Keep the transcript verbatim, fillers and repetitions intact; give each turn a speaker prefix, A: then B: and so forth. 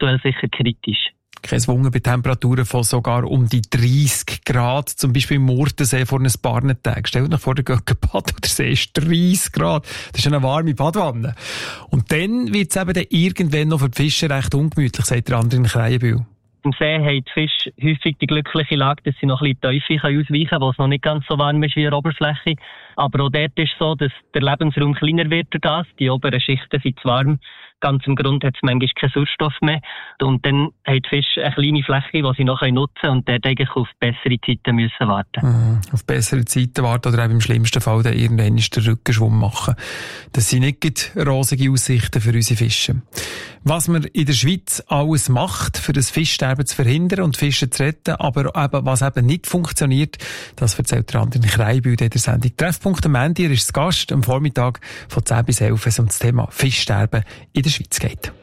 A: aktuell sicher kritisch.
B: Kein Wunder bei Temperaturen von sogar um die dreissig Grad, zum Beispiel im Murtensee vor ein paar Tagen. Stellt euch vor, der Göckenbad oder der See ist dreissig Grad. Das ist eine warme Badwanne. Und dann wird es eben dann irgendwann noch für die Fische recht ungemütlich, sagt der andere in Krähenbühl.
A: Im See haben die Fische häufig die glückliche Lage, dass sie noch ein bisschen tiefer ausweichen können, wo es noch nicht ganz so warm ist wie der Oberfläche. Aber auch dort ist es so, dass der Lebensraum kleiner wird durch das. Die oberen Schichten sind zu warm. Ganz im Grund hat es manchmal keinen Sauerstoff mehr. Und dann haben die Fische eine kleine Fläche, die sie noch nutzen können und dort eigentlich auf bessere Zeiten müssen warten.
B: Mhm, auf bessere Zeiten warten oder eben im schlimmsten Fall dann irgendwann den Rückenschwumm machen. Das sind nicht rosige Aussichten für unsere Fische. Was man in der Schweiz alles macht, für das Fischsterben zu verhindern und Fische zu retten, aber eben, was eben nicht funktioniert, das erzählt der andere Krähenbühl in der Sendung Treffpunkt am Ende. Er ist das Gast am Vormittag von zehn bis elf, wenn es um das Thema Fischsterben in der Schweiz geht.